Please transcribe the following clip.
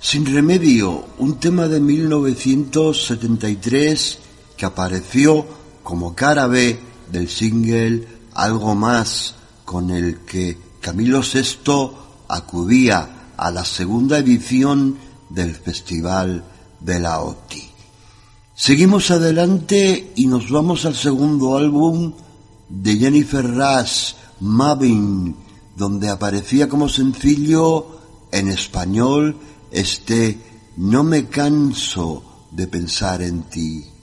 Sin remedio, un tema de 1973 que apareció como cara B del single Algo Más, con el que Camilo VI acudía a la segunda edición del Festival de la OTI. Seguimos adelante y nos vamos al segundo álbum de Jennifer Rush, Mavin, donde aparecía como sencillo en español No me canso de pensar en ti.